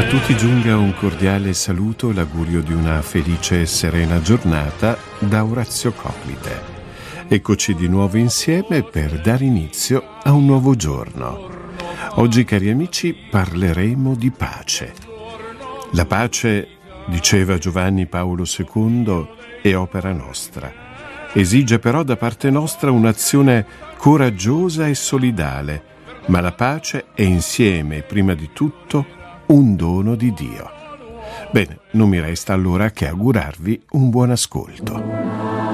tutti giunga un cordiale saluto, l'augurio di una felice e serena giornata da Orazio Coclite. Eccoci di nuovo insieme per dare inizio a un nuovo giorno. Oggi, cari amici, parleremo di pace. La pace, diceva Giovanni Paolo II, è opera nostra. Esige però da parte nostra un'azione coraggiosa e solidale, ma la pace è insieme e prima di tutto un dono di Dio. Bene, non mi resta allora che augurarvi un buon ascolto.